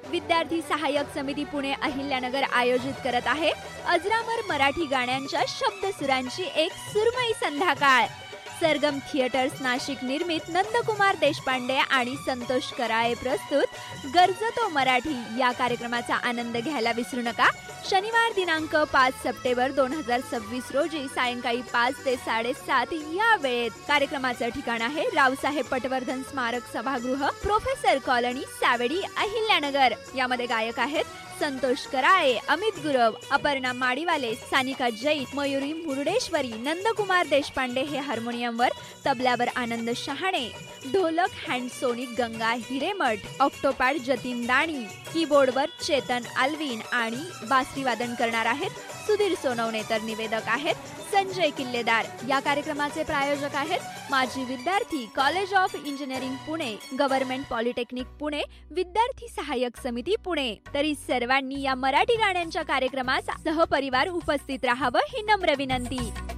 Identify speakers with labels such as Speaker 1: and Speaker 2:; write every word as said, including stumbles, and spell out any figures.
Speaker 1: विद्यार्थी सहाय्यक समिती पुणे अहिल्यानगर आयोजित करत आहे अजरामर मराठी गाण्यांच्या शब्दसुरांची एक सुरमई संध्याकाळ. सरगम थिएटर्स नाशिक निर्मित नंदकुमार देशपांडे आणि संतोष कराळे प्रस्तुत गरजतो मराठी या कार्यक्रमाचा आनंद घ्यायला विसरू नका. शनिवार दिनांक पाच सप्टेंबर दोन हजार सव्वीस रोजी सायंकाळी पाच ते साडेसात या वेळेत. कार्यक्रमाचं ठिकाण आहे रावसाहेब पटवर्धन स्मारक सभागृह, प्रोफेसर कॉलनी, सावेडी, अहिल्यानगर. यामध्ये गायक आहेत संतोष कराळे, अमित गुरव, अपर्णा माडीवाले, सानिका जैन, मयुरी मुरुडेश्वरी, नंदकुमार देशपांडे हे हार्मोनियमवर, तबल्यावर आनंद शहाणे, ढोलक hand sonic Ganga Hiremath, Octopad Jatin दाणी, कीबोर्डवर चेतन आल्विन आणि बासरी वादन करणार आहेत सुधीर सोनवणे. तर निवेदक आहेत संजय किल्लेदार. या कार्यक्रमाचे प्रायोजक आहेत माजी विद्यार्थी, college of engineering Pune, government polytechnic Pune, विद्यार्थी सहाय्यक समिती पुणे. तरी सर्वांनी या मराठी गाण्यांच्या कार्यक्रमास सहपरिवार उपस्थित राहावं ही नम्र विनंती.